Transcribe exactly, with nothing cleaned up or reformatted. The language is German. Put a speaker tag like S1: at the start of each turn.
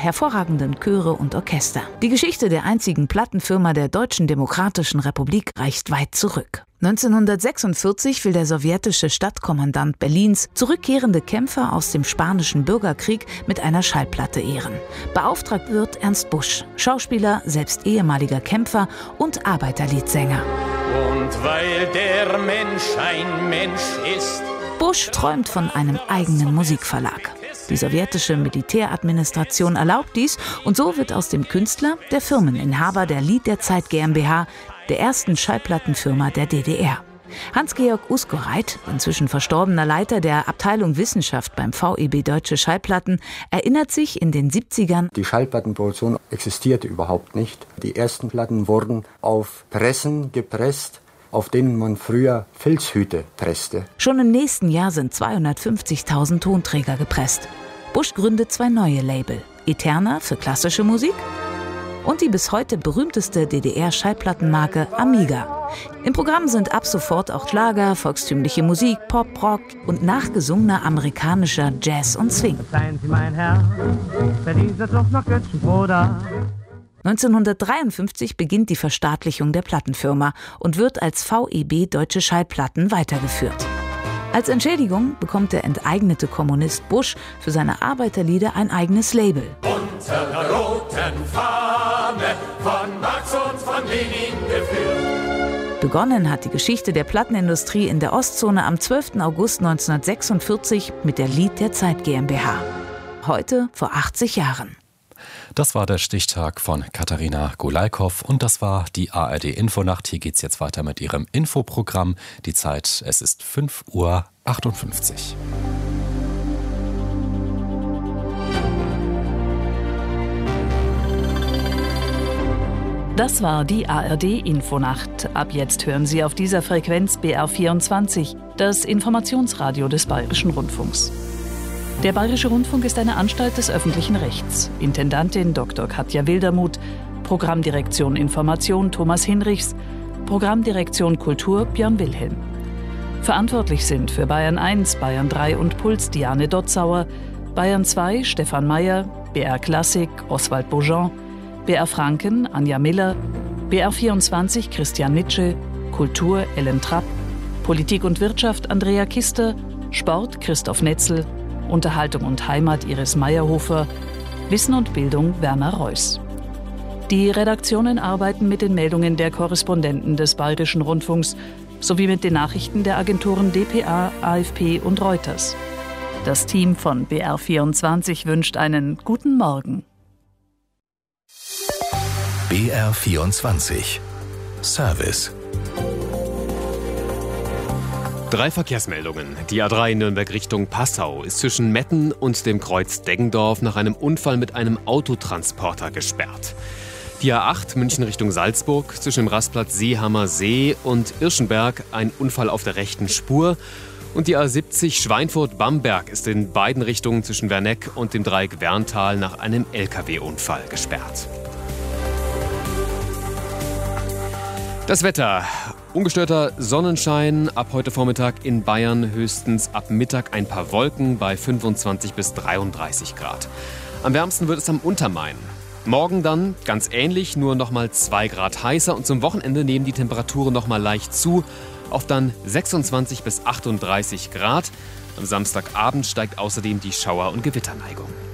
S1: hervorragenden Chöre und Orchester. Die Geschichte der einzigen Plattenfirma der Deutschen Demokratischen Republik reicht weit zurück. neunzehnhundertsechsundvierzig will der sowjetische Stadtkommandant Berlins zurückkehrende Kämpfer aus dem Spanischen Bürgerkrieg mit einer Schallplatte ehren. Beauftragt wird Ernst Busch, Schauspieler, selbst ehemaliger Kämpfer und Arbeiterliedsänger.
S2: Und weil der Mensch ein Mensch ist.
S1: Busch träumt von einem eigenen Musikverlag. Die sowjetische Militäradministration erlaubt dies und so wird aus dem Künstler der Firmeninhaber der Lied der Zeit GmbH, der ersten Schallplattenfirma der D D R. Hans-Georg Uskoreit, inzwischen verstorbener Leiter der Abteilung Wissenschaft beim V E B Deutsche Schallplatten, erinnert sich in den siebzigern:
S3: Die Schallplattenproduktion existierte überhaupt nicht. Die ersten Platten wurden auf Pressen gepresst, auf denen man früher Filzhüte presste.
S1: Schon im nächsten Jahr sind zweihundertfünfzigtausend Tonträger gepresst. Busch gründet zwei neue Label: Eterna für klassische Musik und die bis heute berühmteste D D R-Schallplattenmarke Amiga. Im Programm sind ab sofort auch Schlager, volkstümliche Musik, Pop, Rock und nachgesungener amerikanischer Jazz und Swing.
S4: Seien Sie mein Herr, Berlin wird doch noch Götzenbruder.
S1: neunzehnhundertdreiundfünfzig beginnt die Verstaatlichung der Plattenfirma und wird als V E B Deutsche Schallplatten weitergeführt. Als Entschädigung bekommt der enteignete Kommunist Busch für seine Arbeiterlieder ein eigenes Label.
S2: Unter der roten Fahne von Marx und von Lenin geführt.
S1: Begonnen hat die Geschichte der Plattenindustrie in der Ostzone am zwölften August neunzehnhundertsechsundvierzig mit der Lied der Zeit GmbH. Heute vor achtzig Jahren.
S5: Das war der Stichtag von Katharina Golaikow und das war die A R D-Infonacht. Hier geht's jetzt weiter mit ihrem Infoprogramm. Die Zeit, es ist fünf Uhr achtundfünfzig.
S6: Das war die A R D-Infonacht. Ab jetzt hören Sie auf dieser Frequenz B R vierundzwanzig, das Informationsradio des Bayerischen Rundfunks. Der Bayerische Rundfunk ist eine Anstalt des öffentlichen Rechts. Intendantin Doktor Katja Wildermuth, Programmdirektion Information Thomas Hinrichs, Programmdirektion Kultur Björn Wilhelm. Verantwortlich sind für Bayern eins, Bayern drei und Puls Diane Dotzauer, Bayern zwei Stefan Mayer, B R Klassik Oswald Beaujean, B R Franken Anja Miller, B R vierundzwanzig Christian Nitsche, Kultur Ellen Trapp, Politik und Wirtschaft Andrea Kister, Sport Christoph Netzel, Unterhaltung und Heimat Iris Meyerhofer, Wissen und Bildung Werner Reuss. Die Redaktionen arbeiten mit den Meldungen der Korrespondenten des Bayerischen Rundfunks sowie mit den Nachrichten der Agenturen D P A, A F P und Reuters. Das Team von B R vierundzwanzig wünscht einen guten Morgen.
S7: B R vierundzwanzig Service.
S8: Drei Verkehrsmeldungen. Die A drei Nürnberg Richtung Passau ist zwischen Metten und dem Kreuz Deggendorf nach einem Unfall mit einem Autotransporter gesperrt. Die A acht München Richtung Salzburg zwischen dem Rastplatz Seehammer See und Irschenberg ein Unfall auf der rechten Spur. Und die A siebzig Schweinfurt-Bamberg ist in beiden Richtungen zwischen Werneck und dem Dreieck Werntal nach einem L K W-Unfall gesperrt. Das Wetter. Ungestörter Sonnenschein, ab heute Vormittag in Bayern höchstens ab Mittag ein paar Wolken bei fünfundzwanzig bis dreiunddreißig Grad. Am wärmsten wird es am Untermain. Morgen dann ganz ähnlich, nur noch mal zwei Grad heißer und zum Wochenende nehmen die Temperaturen noch mal leicht zu, auf dann sechsundzwanzig bis achtunddreißig Grad. Am Samstagabend steigt außerdem die Schauer- und Gewitterneigung.